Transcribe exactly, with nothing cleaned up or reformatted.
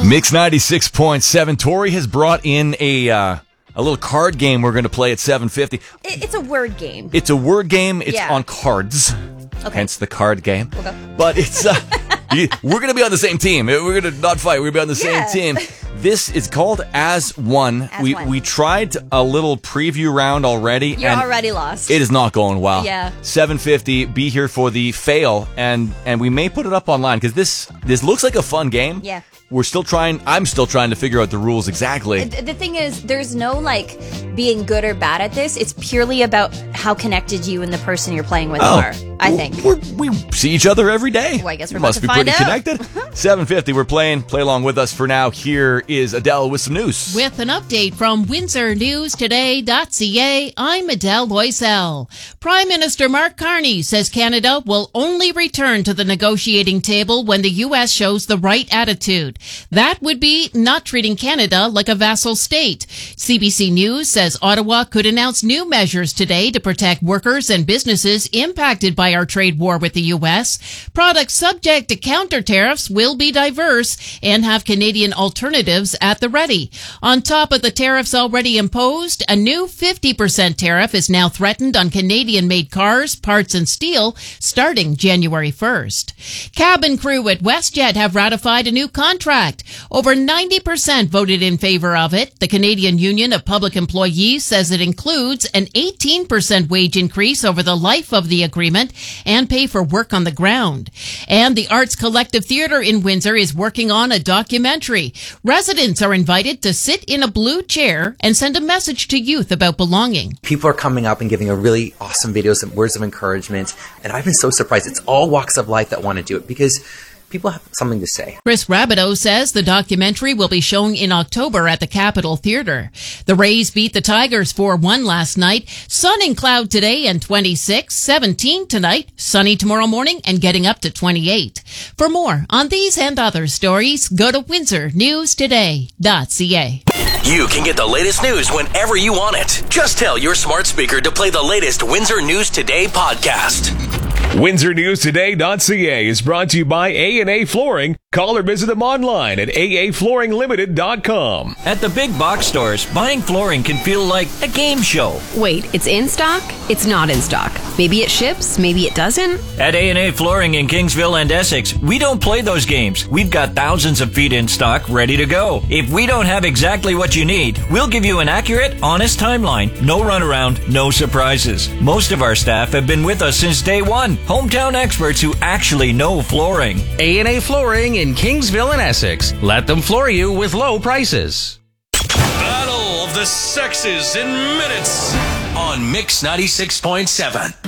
Mix ninety-six point seven. Tori has brought in a uh, a little card game we're going to play at seven fifty. It's a word game. It's a word game. It's Yeah. on cards. Okay. Hence the card game. Okay. But it's uh, you- we're going to be on the same team. We're going to not fight. We're going to be on the same Yeah. team. This is called As One. As we One. we tried a little preview round already. You're and already lost. It is not going well. Yeah. seven fifty. Be here for the fail, and and we may put it up online because this this looks like a fun game. Yeah. We're still trying. I'm still trying to figure out the rules exactly. The the thing is, there's no like being good or bad at this. It's purely about how connected you and the person you're playing with Oh. are. I think. We're, we see each other every day. Well, I guess we're we about must to be find pretty out. connected. seven fifty. We're playing. Play along with us for now. Here is Adele with some news. With an update from Windsor News Today dot C A, I'm Adele Loisel. Prime Minister Mark Carney says Canada will only return to the negotiating table when the U S shows the right attitude. That would be not treating Canada like a vassal state. C B C News says Ottawa could announce new measures today to protect workers and businesses impacted by our trade war with the U S. Products subject to counter tariffs will be diverse and have Canadian alternatives at the ready. On top of the tariffs already imposed, a new fifty percent tariff is now threatened on Canadian-made cars, parts, and steel starting January first. Cabin crew at WestJet have ratified a new contract. Over ninety percent voted in favor of it. The Canadian Union of Public Employees says it includes an eighteen percent wage increase over the life of the agreement and pay for work on the ground. And the Arts Collective Theatre in Windsor is working on a documentary. Residents are invited to sit in a blue chair and send a message to youth about belonging. People are coming up and giving a really awesome videos and words of encouragement, and I've been so surprised. It's all walks of life that want to do it because people have something to say. Chris Rabideau says the documentary will be shown in October at the Capitol Theatre. The Rays beat the Tigers four one last night. Sun and cloud today and twenty-six, seventeen tonight, sunny tomorrow morning and getting up to twenty-eight. For more on these and other stories, go to Windsor News Today dot C A. You can get the latest news whenever you want it. Just tell your smart speaker to play the latest Windsor News Today podcast. Windsor News Today dot C A is brought to you by A and A Flooring. Call or visit them online at A A Flooring Limited dot com. At the big box stores, buying flooring can feel like a game show. Wait, it's in stock? It's not in stock. Maybe it ships, maybe it doesn't. At A and A Flooring in Kingsville and Essex, we don't play those games. We've got thousands of feet in stock ready to go. If we don't have exactly what you need, we'll give you an accurate, honest timeline. No runaround, no surprises. Most of our staff have been with us since day one. Hometown experts who actually know flooring. A and A Flooring in Kingsville and Essex. Let them floor you with low prices. Battle of the Sexes in minutes on Mix ninety-six point seven.